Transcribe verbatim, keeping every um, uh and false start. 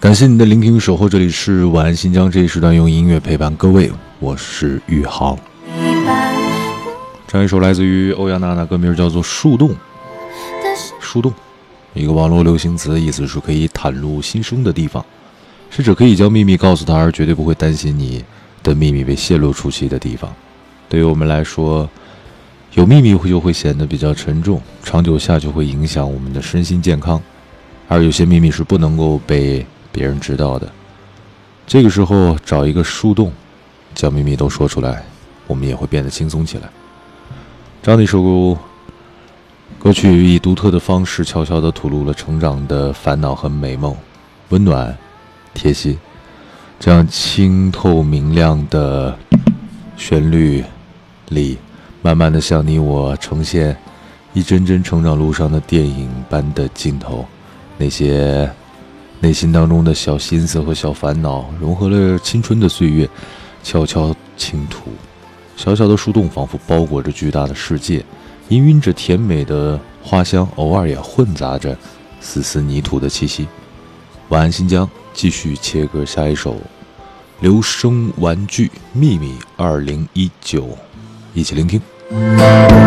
感谢你的聆听与守候，这里是晚安新疆，这一时段用音乐陪伴各位，我是宇航。这样一首来自于欧阳娜娜，歌名叫做《树洞》。树洞，一个网络流行词，意思是可以袒露心声的地方，甚至可以将秘密告诉他，而绝对不会担心你的秘密被泄露出去的地方。对于我们来说，有秘密就会显得比较沉重，长久下就会影响我们的身心健康，而有些秘密是不能够被别人知道的。这个时候找一个树洞，将秘密都说出来，我们也会变得轻松起来。这样的一首歌曲以独特的方式悄悄地吐露了成长的烦恼和美梦，温暖贴心。这样清透明亮的旋律里，慢慢地向你我呈现一帧帧成长路上的电影般的镜头，那些内心当中的小心思和小烦恼融合了青春的岁月，悄悄倾吐。小小的树洞仿佛包裹着巨大的世界，氤氲着甜美的花香，偶尔也混杂着丝丝泥土的气息。晚安新疆，继续切割下一首留声玩具秘密二零一九，一起聆听。